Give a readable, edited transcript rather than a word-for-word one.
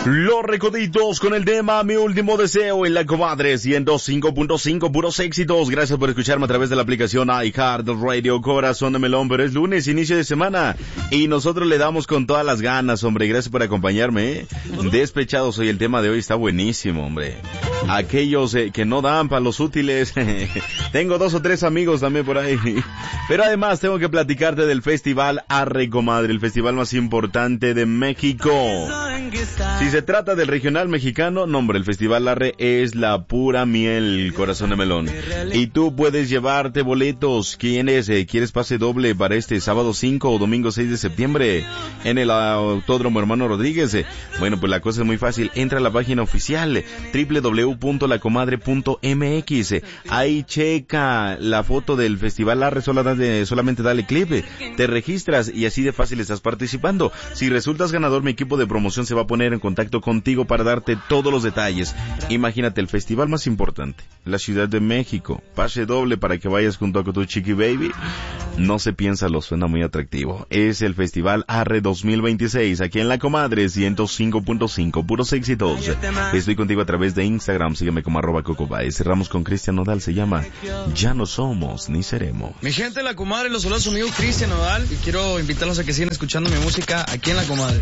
Los Recoditos con el tema Mi Último Deseo en la Comadre 105.5, puros éxitos. Gracias por escucharme a través de la aplicación iHeartRadio. Corazón de melón, pero es lunes, inicio de semana, y nosotros le damos con todas las ganas, hombre. Gracias por acompañarme, Despechados hoy, el tema de hoy está buenísimo, hombre. Aquellos que no dan para los útiles. Tengo 2 o 3 amigos también por ahí. Pero además tengo que platicarte del Festival Arre Comadre, el festival más importante de México. Si se trata del regional mexicano, no, hombre, el Festival Arre es la pura miel, corazón de melón. Y tú puedes llevarte boletos. ¿Quieres pase doble para este sábado 5 o domingo 6 de septiembre en el Autódromo Hermano Rodríguez? Bueno, pues la cosa es muy fácil. Entra a la página oficial www.lacomadre.mx. Ahí checa la foto del Festival Arre, solamente dale clic, te registras y así de fácil estás participando. Si resultas ganador, mi equipo de promoción se va a poner en contacto contigo para darte todos los detalles. Imagínate, el festival más importante, la Ciudad de México, pase doble para que vayas junto a tu chiqui baby. No se piensa, lo suena muy atractivo. Es el Festival Arre 2026, aquí en La Comadre 105.5, puros éxitos. Estoy contigo a través de Instagram, sígueme como @cocobay. Cerramos con Cristian Nodal, se llama Ya no somos ni seremos. Mi gente de La Comadre, los saludos a su amigo Cristian Nodal, y quiero invitarlos a que sigan escuchando mi música aquí en La Comadre.